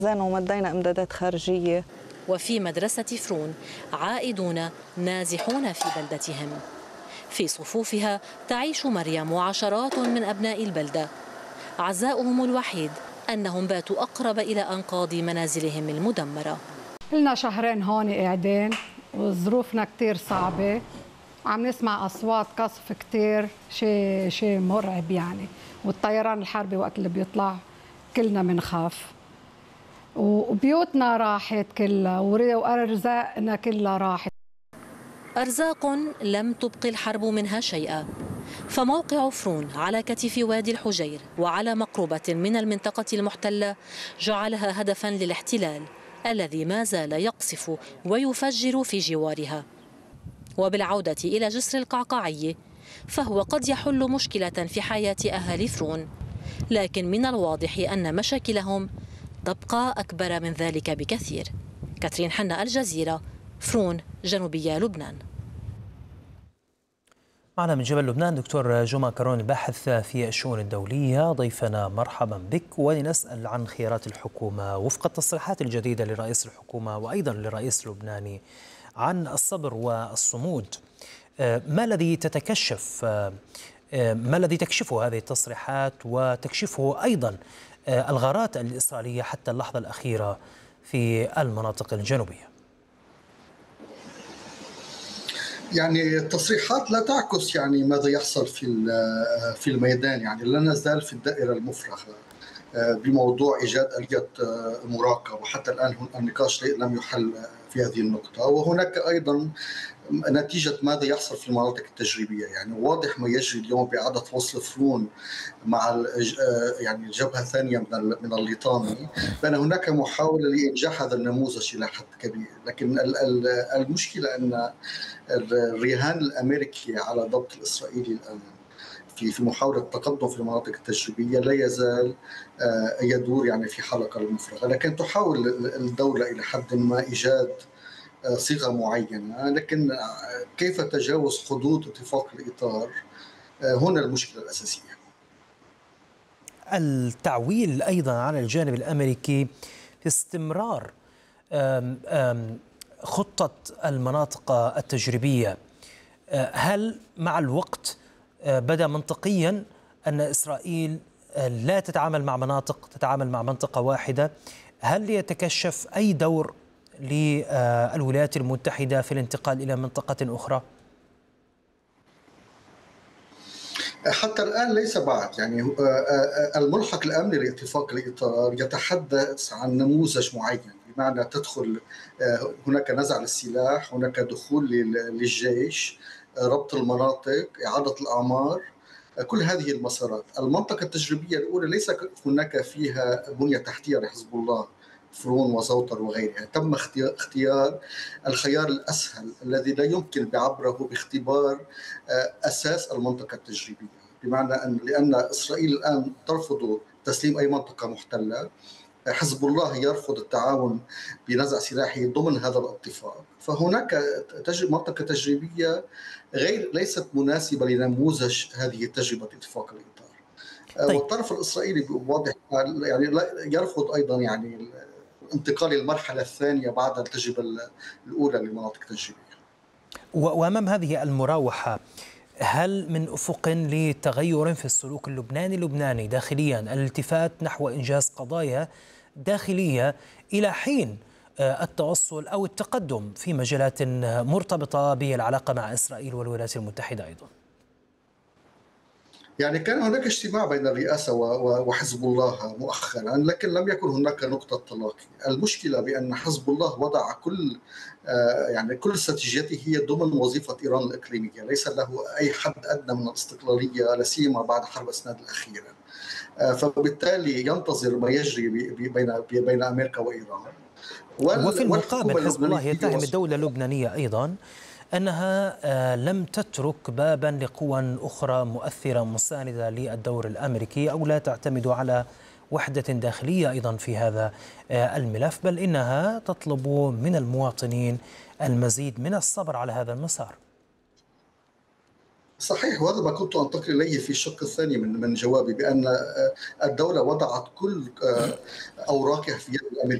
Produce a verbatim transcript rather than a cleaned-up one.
ومدينا امدادات خارجية. وفي مدرسة فرون عائدون نازحون في بلدتهم. في صفوفها تعيش مريم وعشرات من أبناء البلدة. عزاؤهم الوحيد أنهم باتوا أقرب إلى أنقاض منازلهم المدمرة. لنا شهرين هون قاعدين وظروفنا كتير صعبة، عم نسمع أصوات قصف كتير، شيء شيء مرعب يعني، والطيران الحربي وقت اللي بيطلع كلنا بنخاف، وبيوتنا راحت كلها وأرزاقنا كلها راحت. أرزاق لم تبق الحرب منها شيئا، فموقع فرون على كتف وادي الحجير وعلى مقربة من المنطقة المحتلة جعلها هدفا للاحتلال الذي ما زال يقصف ويفجر في جوارها. وبالعودة إلى جسر القعقاعي فهو قد يحل مشكلة في حياة أهالي فرون، لكن من الواضح أن مشاكلهم تبقى أكبر من ذلك بكثير. كاترين حنا، الجزيرة، فرون، جنوبية لبنان. معنا من جبل لبنان دكتور جمعة كارون، الباحث في الشؤون الدولية، ضيفنا مرحبا بك. ولنسأل عن خيارات الحكومة وفق التصريحات الجديدة لرئيس الحكومة وأيضا للرئيس اللبناني عن الصبر والصمود. ما الذي تتكشف ما الذي تكشفه هذه التصريحات وتكشفه أيضا الغارات الإسرائيلية حتى اللحظة الأخيرة في المناطق الجنوبية؟ يعني التصريحات لا تعكس يعني ماذا يحصل في في الميدان، يعني لا نزال في الدائرة المفرغة بموضوع إيجاد آلية مراقبة، وحتى الآن النقاش لم يحل في هذه النقطة. وهناك أيضا نتيجة ماذا يحصل في المناطق التجريبية، يعني واضح ما يجري اليوم بإعادة وصل فرون مع يعني الجبهة الثانية من من الليطاني، بأن هناك محاولة لإنجاح هذا النموذج إلى حد كبير. لكن المشكلة أن الرهان الأمريكي على ضبط الإسرائيلي الآن في في محاولة التقدم في المناطق التجريبية لا يزال يدور يعني في حلقة المفرغة، لكن تحاول الدولة إلى حد ما إيجاد صيغة معينة، لكن كيف تجاوز حدود اتفاق الإطار هنا المشكلة الأساسية. التعويل أيضا على الجانب الأمريكي في استمرار خطة المناطق التجريبية، هل مع الوقت بدأ منطقيا أن إسرائيل لا تتعامل مع مناطق، تتعامل مع منطقة واحدة؟ هل يتكشف أي دور للولايات المتحدة في الانتقال إلى منطقة أخرى؟ حتى الآن ليس بعد، يعني الملحق الأمني لاتفاق الإطار يتحدث عن نموذج معين، بمعنى تدخل هناك نزع للسلاح، هناك دخول للجيش، ربط المناطق، إعادة الأعمار، كل هذه المسارات. المنطقة التجريبية الأولى ليس هناك فيها بنية تحتية لحزب الله، فرون وزوطر وغيرها. تم اختيار الخيار الأسهل الذي لا يمكن بعبره باختبار أساس المنطقة التجريبية، بمعنى أن لأن إسرائيل الآن ترفض تسليم أي منطقة محتلة، حزب الله يرفض التعاون بنزع سلاحه ضمن هذا الاتفاق، فهناك منطقة تجريبية غير ليست مناسبة لنموذج هذه تجربة اتفاق الإطار. طيب. والطرف الإسرائيلي واضح يعني يرفض أيضا يعني الانتقال للمرحلة الثانية بعد التجربة الأولى للمناطق التجريبية. وأمام هذه المراوحة، هل من أفق لتغير في السلوك اللبناني اللبناني داخليا، الالتفات نحو إنجاز قضايا داخلية إلى حين التوصل أو التقدم في مجالات مرتبطة بالعلاقة مع إسرائيل والولايات المتحدة أيضا؟ يعني كان هناك اجتماع بين الرئاسة وحزب الله مؤخرا، لكن لم يكن هناك نقطة تلاقي. المشكلة بأن حزب الله وضع كل يعني كل استراتيجيته هي ضمن وظيفة إيران الإقليمية، ليس له أي حد أدنى من الاستقلالية، لا سيما بعد حرب اسناد الأخيرة. فبالتالي ينتظر ما يجري بين بين أمريكا وإيران. وفي المقابل حزب الله يتهم الدولة اللبنانية أيضا أنها لم تترك بابا لقوى أخرى مؤثرة مساندة للدور الأمريكي، أو لا تعتمد على وحدة داخلية أيضا في هذا الملف، بل إنها تطلب من المواطنين المزيد من الصبر على هذا المسار. صحيح، وهذا ما كنت أنتقل إليه في الشق الثاني من من جوابي، بأن الدولة وضعت كل أوراقها في يد الأمريكيين